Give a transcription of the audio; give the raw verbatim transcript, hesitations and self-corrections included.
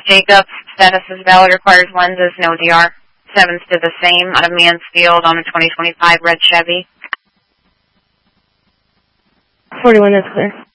Jacob, status is valid, requires lenses, no D R. Sevens did the same out of Mansfield on a twenty twenty-five red Chevy. forty-one is clear.